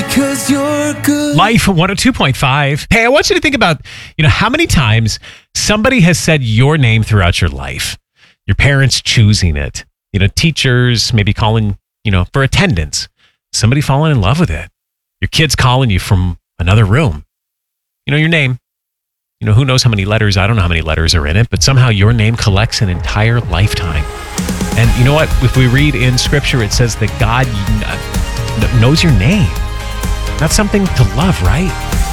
because you're good. Life 102.5. Hey, I want you to think about, how many times somebody has said your name throughout your life. Your parents choosing it. Teachers maybe calling, for attendance. Somebody falling in love with it. Your kids calling you from another room. Your name. Who knows how many letters? I don't know how many letters are in it, but somehow your name collects an entire lifetime. And you know what? If we read in Scripture, it says that God knows your name. That's something to love, right?